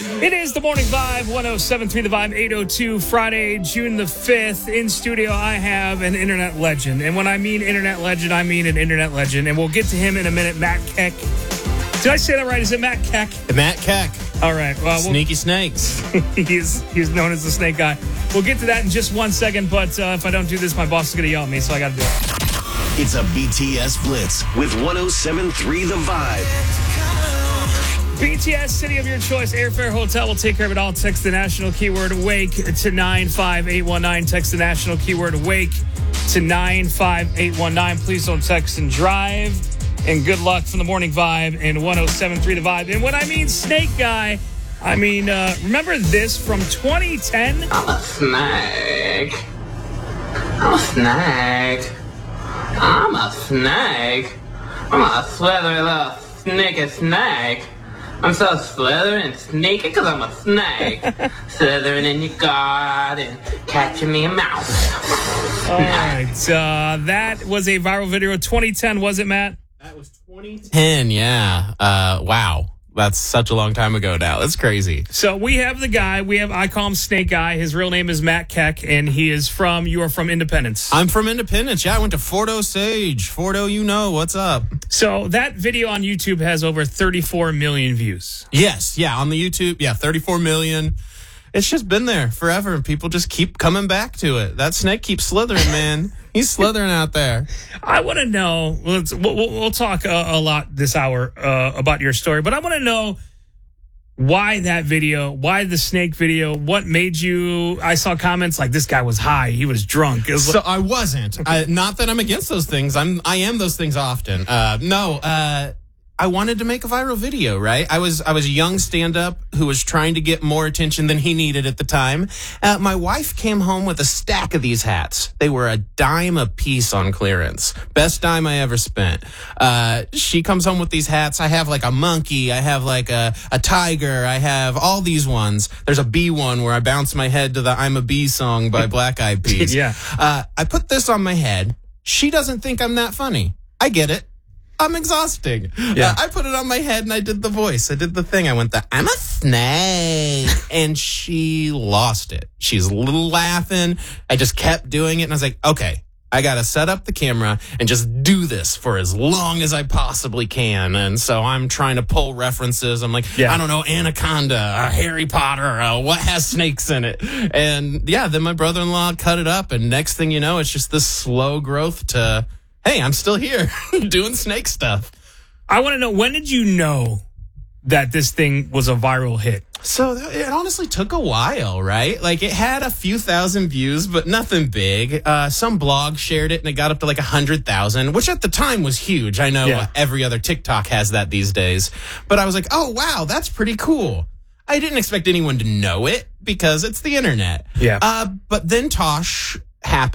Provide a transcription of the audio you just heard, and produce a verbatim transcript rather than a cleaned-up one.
It is the Morning Vibe, one oh seven point three The Vibe, eight oh two, Friday, June the fifth. In studio, I have an internet legend. And when I mean internet legend, I mean an internet legend. And we'll get to him in a minute, Matt Keck. Did I say that right? Is it Matt Keck? Matt Keck. All right. Well, Sneaky we'll, Snakes. he's, he's known as the Snake Guy. We'll get to that in just one second. But uh, if I don't do this, my boss is going to yell at me, so I got to do it. It's a B T S Blitz with one oh seven point three The Vibe. B T S, city of your choice, airfare, hotel will take care of it all. Text the national keyword WAKE to nine five eight one nine. Text the national keyword WAKE to nine five eight one nine. Please don't text and drive. And good luck from the Morning Vibe in one oh seven point three The Vibe. And when I mean Snake Guy, I mean, uh, remember this from twenty ten? I'm a snake. I'm a snake. I'm a snake. I'm a slithery little sneaky snake. I'm so slithery and sneaky because I'm a snake. Slithering in your garden, catching me a mouse. All right. Uh, that was a viral video. twenty ten, was it, Matt? That was twenty ten, yeah. Uh, wow. That's such a long time ago now. That's crazy. So we have the guy. We have, I call him Snake Guy. His real name is Matt Keck, and he is from, you are from Independence. I'm from Independence. Yeah, I went to Fort Osage. Fort O, you know. What's up? So that video on YouTube has over thirty-four million views. Yes, yeah, on the YouTube, yeah, thirty-four million. It's just been there forever, and people just keep coming back to it. That snake keeps slithering, man. He's slithering out there. I want to know, let's, we'll, we'll talk a, a lot this hour uh, about your story, but I want to know why that video, why the snake video, what made you, I saw comments like this guy was high, he was drunk. It was so like, I wasn't. I, not that I'm against those things. I'm, I am those things often. Uh, no, uh, I wanted to make a viral video, right? I was I was a young stand-up who was trying to get more attention than he needed at the time. Uh, my wife came home with a stack of these hats. They were a dime a piece on clearance. Best dime I ever spent. Uh, she comes home with these hats. I have like a monkey. I have like a, a tiger. I have all these ones. There's a bee one where I bounce my head to the I'm a Bee song by Black Eyed Peas. Yeah. Uh, I put this on my head. She doesn't think I'm that funny. I get it. I'm exhausting. Yeah. Uh, I put it on my head and I did the voice. I did the thing. I went the, I'm a snake. And she lost it. She's a little laughing. I just kept doing it. And I was like, okay, I got to set up the camera and just do this for as long as I possibly can. And so I'm trying to pull references. I'm like, yeah. I don't know, Anaconda, uh, Harry Potter, uh, what has snakes in it? And yeah, then my brother-in-law cut it up. And next thing you know, it's just this slow growth to, hey, I'm still here doing snake stuff. I want to know, when did you know that this thing was a viral hit? So it honestly took a while, right? Like it had a few thousand views, but nothing big. Uh, some blog shared it and it got up to like a hundred thousand, which at the time was huge. I know yeah. every other TikTok has that these days, but I was like, oh, wow, that's pretty cool. I didn't expect anyone to know it because it's the internet. Yeah. Uh, but then Tosh happened.